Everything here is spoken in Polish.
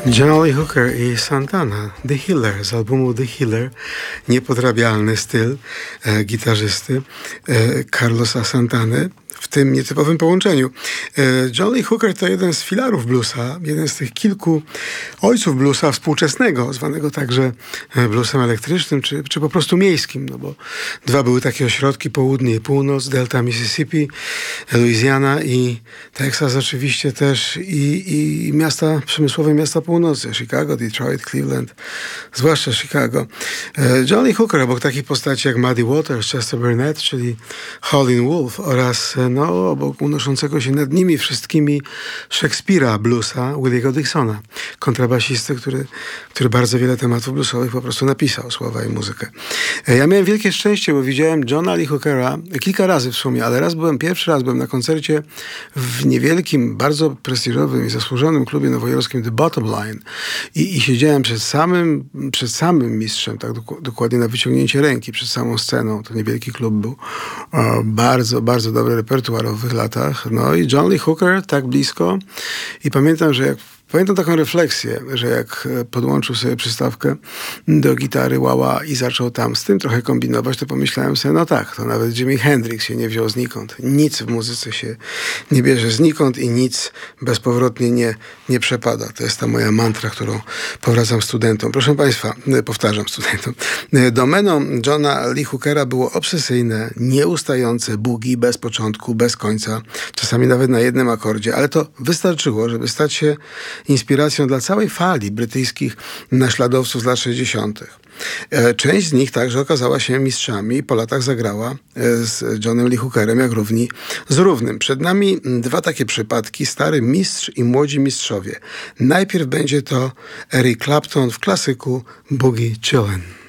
John Lee Hooker i Santana, The Healer, z albumu The Healer, niepodrabialny styl gitarzysty Carlosa Santany w tym nietypowym połączeniu. John Lee Hooker to jeden z filarów bluesa, jeden z tych kilku ojców bluesa współczesnego, zwanego także bluesem elektrycznym, czy po prostu miejskim, no bo dwa były takie ośrodki, południe i północ, delta Mississippi, Louisiana i Teksas oczywiście też i miasta, przemysłowe miasta północy, Chicago, Detroit, Cleveland, zwłaszcza Chicago. John Lee Hooker obok takich postaci jak Muddy Waters, Chester Burnett, czyli Howlin' Wolf oraz obok unoszącego się nad nimi wszystkimi Szekspira bluesa, Williego Dixona, kontrabasisty, który bardzo wiele tematów bluesowych po prostu napisał, słowa i muzykę. Ja miałem wielkie szczęście, bo widziałem Johna Lee Hookera kilka razy w sumie, ale pierwszy raz byłem na koncercie w niewielkim, bardzo prestiżowym i zasłużonym klubie nowojorskim The Bottom Line i siedziałem przed samym mistrzem, tak dokładnie na wyciągnięcie ręki, przed samą sceną. To niewielki klub był. Bardzo, bardzo dobry repertuar w owych latach. No i John Lee Hooker tak blisko i pamiętam taką refleksję, że jak podłączył sobie przystawkę do gitary wała i zaczął tam z tym trochę kombinować, to pomyślałem sobie, no tak, to nawet Jimi Hendrix się nie wziął znikąd. Nic w muzyce się nie bierze znikąd i nic bezpowrotnie nie przepada. To jest ta moja mantra, którą powracam studentom. Proszę Państwa, powtarzam studentom. Domeną Johna Lee Hookera było obsesyjne, nieustające boogie bez początku, bez końca, czasami nawet na jednym akordzie, ale to wystarczyło, żeby stać się inspiracją dla całej fali brytyjskich naśladowców z lat 60. Część z nich także okazała się mistrzami i po latach zagrała z Johnem Lee Hookerem jak równi z równym. Przed nami dwa takie przypadki, stary mistrz i młodzi mistrzowie. Najpierw będzie to Eric Clapton w klasyku Boogie Chillin'.